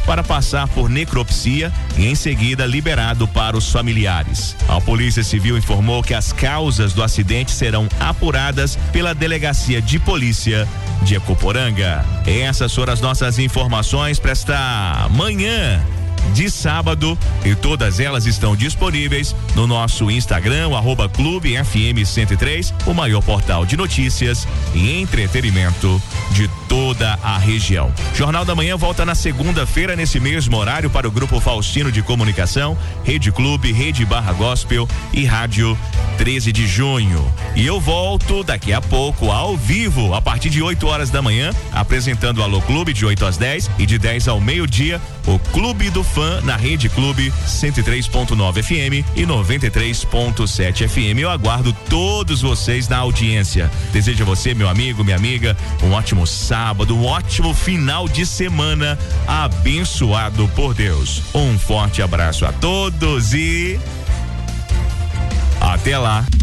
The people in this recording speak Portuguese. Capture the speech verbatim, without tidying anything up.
para passar por necropsia e em seguida liberado para os familiares. A Polícia Civil informou que as causas do acidente serão apuradas pela Delegacia de Polícia de Ecoporanga. Essas foram as nossas informações para esta manhã de sábado, e todas elas estão disponíveis no nosso Instagram, o arroba Clube F M cento e três, o maior portal de notícias e entretenimento de toda a região. Jornal da Manhã volta na segunda-feira, nesse mesmo horário, para o Grupo Faustino de Comunicação, Rede Clube, Rede Barra Gospel e Rádio treze de junho. E eu volto daqui a pouco, ao vivo, a partir de oito horas da manhã, apresentando o Alô Clube de oito às dez e de dez ao meio-dia, o Clube do Fã na Rede Clube cento e três ponto nove F M e noventa e três ponto sete F M. Eu aguardo todos vocês na audiência. Desejo a você, meu amigo, minha amiga, um ótimo sábado, um ótimo final de semana abençoado por Deus. Um forte abraço a todos e até lá.